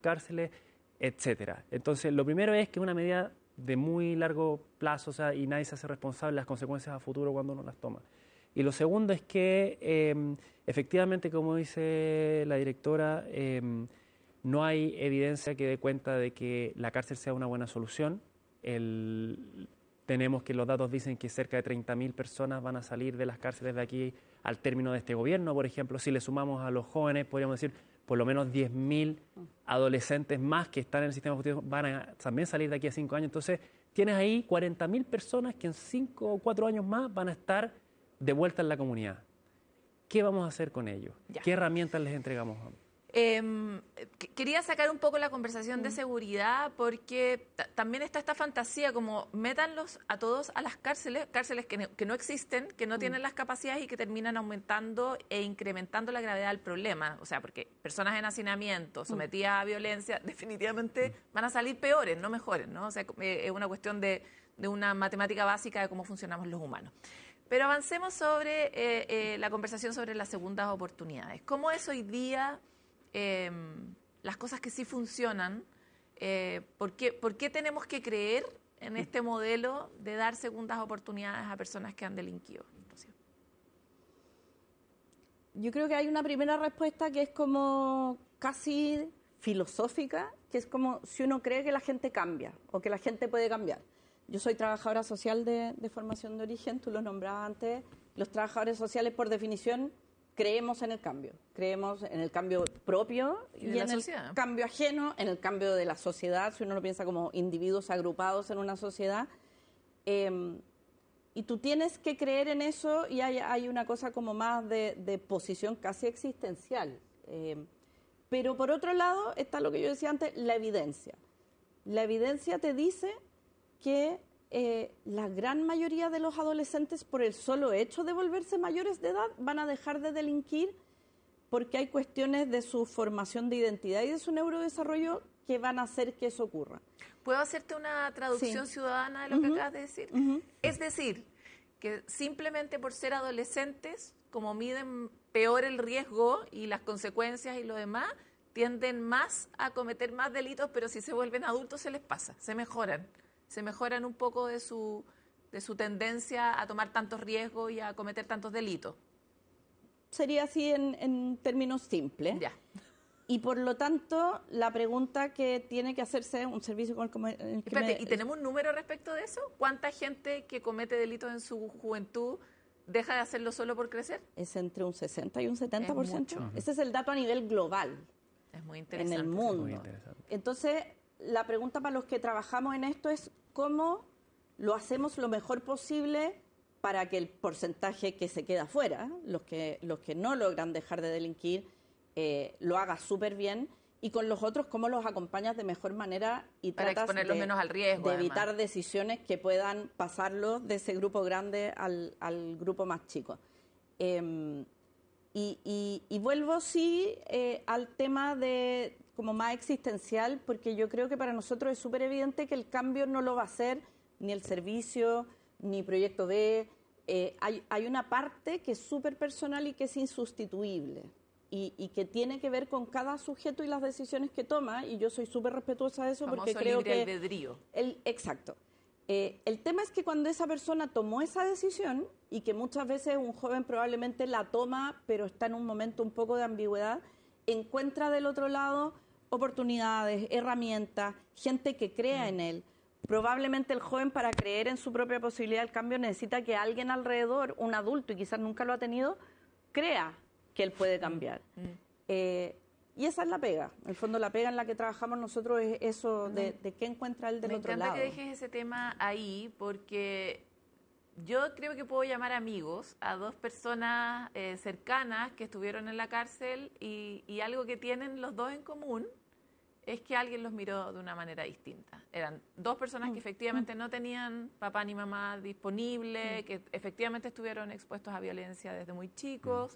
cárceles, etcétera. Entonces, lo primero es que es una medida de muy largo plazo, o sea, y nadie se hace responsable de las consecuencias a futuro cuando uno las toma. Y lo segundo es que, efectivamente, como dice la directora, no hay evidencia que dé cuenta de que la cárcel sea una buena solución. Tenemos que los datos dicen que cerca de 30.000 personas van a salir de las cárceles de aquí al término de este gobierno, por ejemplo. Si le sumamos a los jóvenes, podríamos decir, por lo menos 10.000 adolescentes más que están en el sistema justicia van a también salir de aquí a 5 años. Entonces, tienes ahí 40.000 personas que en 5 o 4 años más van a estar de vuelta en la comunidad. ¿Qué vamos a hacer con ellos? Ya. ¿Qué herramientas les entregamos? Quería sacar un poco la conversación de seguridad porque también está esta fantasía como métanlos a todos a las cárceles que no existen, que no tienen las capacidades y que terminan aumentando e incrementando la gravedad del problema. O sea, porque personas en hacinamiento, sometidas a violencia, definitivamente van a salir peores, no mejores, ¿no? O sea, es una cuestión de una matemática básica de cómo funcionamos los humanos. Pero avancemos sobre la conversación sobre las segundas oportunidades. ¿Cómo es hoy día las cosas que sí funcionan? ¿Por qué tenemos que creer en este modelo de dar segundas oportunidades a personas que han delinquido? Yo creo que hay una primera respuesta que es como casi filosófica, que es como si uno cree que la gente cambia o que la gente puede cambiar. Yo soy trabajadora social de formación de origen, tú lo nombrabas antes. Los trabajadores sociales, por definición, creemos en el cambio propio y en el cambio ajeno, en el cambio de la sociedad, si uno lo piensa como individuos agrupados en una sociedad. Y tú tienes que creer en eso y hay una cosa como más de posición casi existencial. Pero por otro lado está lo que yo decía antes, la evidencia. La evidencia te dice que la gran mayoría de los adolescentes, por el solo hecho de volverse mayores de edad, van a dejar de delinquir porque hay cuestiones de su formación de identidad y de su neurodesarrollo que van a hacer que eso ocurra. ¿Puedo hacerte una traducción ciudadana de lo que acabas de decir? Es decir, que simplemente por ser adolescentes, como miden peor el riesgo y las consecuencias y lo demás, tienden más a cometer más delitos, pero si se vuelven adultos se les pasa, se mejoran un poco de su tendencia a tomar tantos riesgos y a cometer tantos delitos. Sería así en términos simples. Ya. Y por lo tanto, la pregunta que tiene que hacerse un servicio como el que Espérate, ¿y tenemos un número respecto de eso? ¿Cuánta gente que comete delitos en su juventud deja de hacerlo solo por crecer? Es entre un 60 y un 70%. Es mucho. Ese es el dato a nivel global. Es muy interesante. En el mundo. Muy interesante. Entonces, la pregunta para los que trabajamos en esto es cómo lo hacemos lo mejor posible para que el porcentaje que se queda afuera, los que no logran dejar de delinquir, lo haga súper bien, y con los otros cómo los acompañas de mejor manera y para tratas exponerlos menos al riesgo, de evitar decisiones que puedan pasarlos de ese grupo grande al grupo más chico. Y vuelvo al tema de como más existencial, porque yo creo que para nosotros es súper evidente que el cambio no lo va a hacer ni el servicio, ni Proyecto B. Hay una parte que es súper personal y que es insustituible y que tiene que ver con cada sujeto y las decisiones que toma, y yo soy súper respetuosa de eso porque creo libre albedrío. Exacto. El tema es que cuando esa persona tomó esa decisión, y que muchas veces un joven probablemente la toma, pero está en un momento un poco de ambigüedad, encuentra del otro lado oportunidades, herramientas, gente que crea en él. Probablemente el joven, para creer en su propia posibilidad del cambio, necesita que alguien alrededor, un adulto, y quizás nunca lo ha tenido, crea que él puede cambiar. Y esa es la pega. En el fondo, la pega en la que trabajamos nosotros es eso de qué encuentra él del otro lado. Me encanta que dejes ese tema ahí, porque yo creo que puedo llamar amigos a dos personas cercanas que estuvieron en la cárcel y algo que tienen los dos en común es que alguien los miró de una manera distinta. Eran dos personas que efectivamente no tenían papá ni mamá disponible, que efectivamente estuvieron expuestos a violencia desde muy chicos,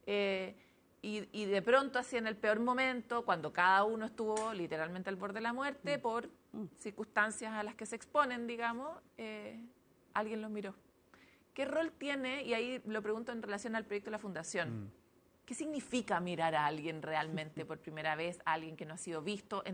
y de pronto, así en el peor momento, cuando cada uno estuvo literalmente al borde de la muerte por circunstancias a las que se exponen, digamos, alguien los miró. ¿Qué rol tiene? Y ahí lo pregunto en relación al proyecto de la Fundación. ¿Qué significa mirar a alguien realmente por primera vez, a alguien que no ha sido visto en